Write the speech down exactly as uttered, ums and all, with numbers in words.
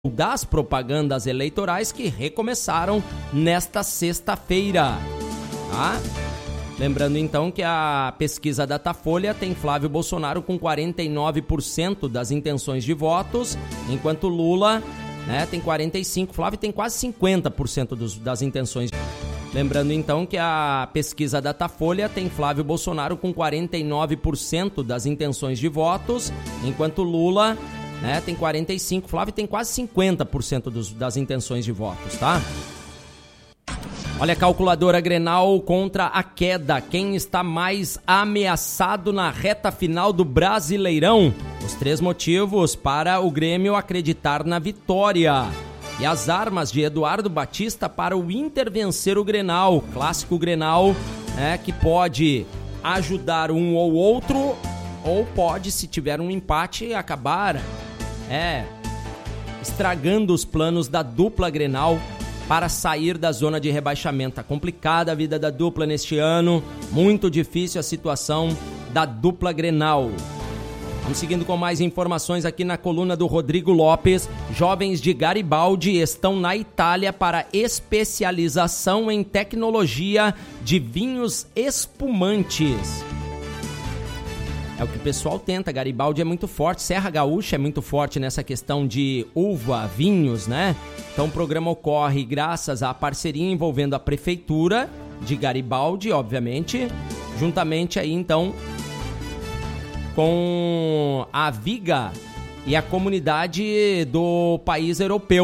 das propagandas eleitorais que recomeçaram nesta sexta-feira. Tá? Lembrando então que a pesquisa Datafolha tem Flávio Bolsonaro com quarenta e nove por cento das intenções de votos, enquanto Lula, né, tem quarenta e cinco por cento, Flávio tem quase cinquenta por cento dos, das intenções. Lembrando então que a pesquisa Datafolha tem Flávio Bolsonaro com quarenta e nove por cento das intenções de votos, enquanto Lula, né, tem quarenta e cinco por cento, Flávio tem quase cinquenta por cento dos, das intenções de votos, tá? Olha, a calculadora Grenal contra a queda. Quem está mais ameaçado na reta final do Brasileirão? Os três motivos para o Grêmio acreditar na vitória. E as armas de Eduardo Batista para o Inter vencer o Grenal. Clássico Grenal, é, que pode ajudar um ou outro, ou pode, se tiver um empate, acabar é, estragando os planos da dupla Grenal para sair da zona de rebaixamento. Tá complicada a vida da dupla neste ano, muito difícil a situação da dupla Grenal. Vamos seguindo com mais informações aqui na coluna do Rodrigo Lopes. Jovens de Garibaldi estão na Itália para especialização em tecnologia de vinhos espumantes. É o que o pessoal tenta. Garibaldi é muito forte, Serra Gaúcha é muito forte nessa questão de uva, vinhos, né? Então o programa ocorre graças à parceria envolvendo a Prefeitura de Garibaldi, obviamente, juntamente aí então com a Viga e a comunidade do país europeu.